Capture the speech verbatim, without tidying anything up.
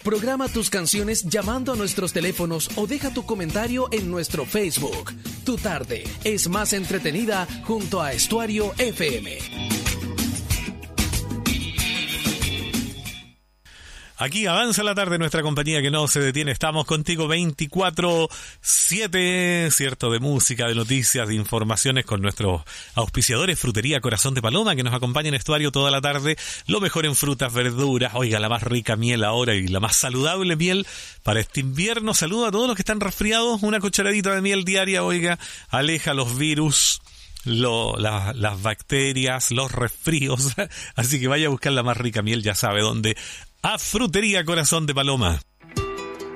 Programa tus canciones llamando a nuestros teléfonos o deja tu comentario en nuestro Facebook. Tu tarde es más entretenida junto a Estuario F M. Aquí avanza la tarde, nuestra compañía que no se detiene. Estamos contigo veinticuatro siete, cierto, de música, de noticias, de informaciones con nuestros auspiciadores, Frutería Corazón de Paloma, que nos acompaña en Estuario toda la tarde. Lo mejor en frutas, verduras, oiga, la más rica miel ahora y la más saludable miel para este invierno. Saludo a todos los que están resfriados. Una cucharadita de miel diaria, oiga, aleja los virus, Lo, la, las bacterias, los resfríos. Así que vaya a buscar la más rica miel, ya sabe dónde. A Frutería Corazón de Paloma.